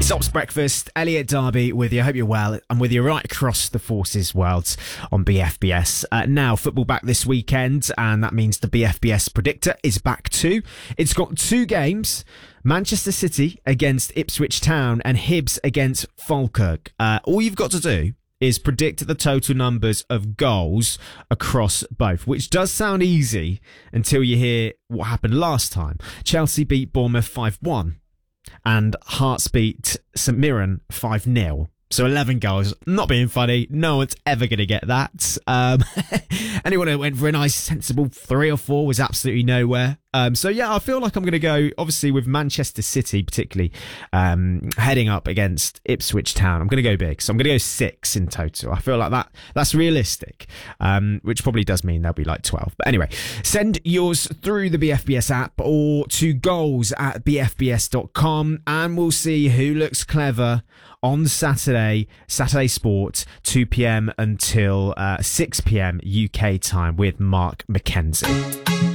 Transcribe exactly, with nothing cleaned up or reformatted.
It's Ops Breakfast, Elliot Darby with you. I hope you're well. I'm with you right across the Forces world on B F B S. Uh, now, football back this weekend, and that means the B F B S Predictor is back too. It's got two games. Manchester City against Ipswich Town and Hibs against Falkirk. Uh, all you've got to do is predict the total numbers of goals across both, which does sound easy until you hear what happened last time. Chelsea beat Bournemouth five one and Hearts beat St Mirren five nil. So eleven goals. Not being funny. No one's ever going to get that. Um, anyone who went for a nice, sensible three or four was absolutely nowhere. Um, so, yeah, I feel like I'm going to go, obviously, with Manchester City, particularly um, heading up against Ipswich Town. I'm going to go big. So I'm going to go six in total. I feel like that that's realistic, um, which probably does mean there'll be like twelve. But anyway, send yours through the B F B S app or to goals at b f b s dot com, and we'll see who looks clever on Saturday, Saturday Sport, two p.m. until uh, six p.m. U K time with Mark McKenzie.